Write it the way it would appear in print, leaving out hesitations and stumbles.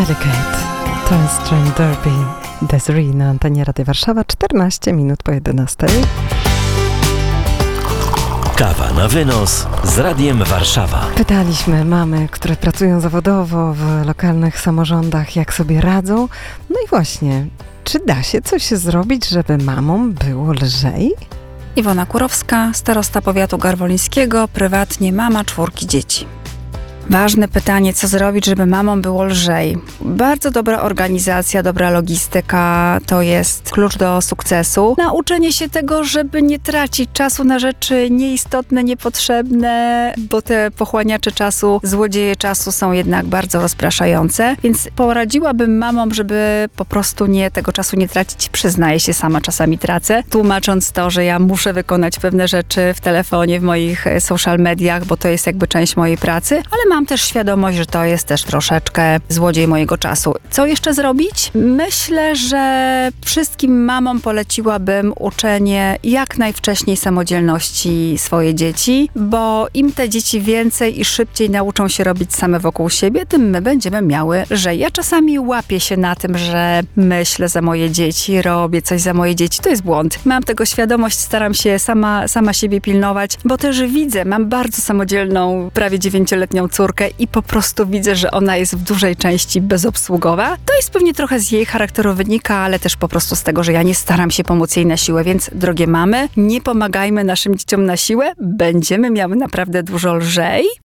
Delicate. To jest John Derby, Desiree na antenie Radia Warszawa, 14 minut po 11. Kawa na wynos z Radiem Warszawa. Pytaliśmy mamy, które pracują zawodowo w lokalnych samorządach, jak sobie radzą. No i właśnie, czy da się coś zrobić, żeby mamom było lżej? Iwona Kurowska, starosta powiatu garwolińskiego, prywatnie mama 4 dzieci. Ważne pytanie, co zrobić, żeby mamom było lżej. Bardzo dobra organizacja, dobra logistyka to jest klucz do sukcesu. Nauczenie się tego, żeby nie tracić czasu na rzeczy nieistotne, niepotrzebne, bo te pochłaniacze czasu, złodzieje czasu są jednak bardzo rozpraszające. Więc poradziłabym mamom, żeby po prostu tego czasu nie tracić. Przyznaję się, sama czasami tracę, tłumacząc to, że ja muszę wykonać pewne rzeczy w telefonie, w moich social mediach, bo to jest jakby część mojej pracy, ale mam też świadomość, że to jest też troszeczkę złodziej mojego czasu. Co jeszcze zrobić? Myślę, że wszystkim mamom poleciłabym uczenie jak najwcześniej samodzielności swoje dzieci, bo im te dzieci więcej i szybciej nauczą się robić same wokół siebie, tym my będziemy miały lżej. Ja czasami łapię się na tym, że myślę za moje dzieci, robię coś za moje dzieci. To jest błąd. Mam tego świadomość, staram się sama siebie pilnować, bo też widzę, mam bardzo samodzielną, prawie 9-letnią córkę i po prostu widzę, że ona jest w dużej części bezobsługowa. To jest pewnie trochę z jej charakteru wynika, ale też po prostu z tego, że ja nie staram się pomóc jej na siłę, więc drogie mamy, nie pomagajmy naszym dzieciom na siłę, będziemy miały naprawdę dużo lżej.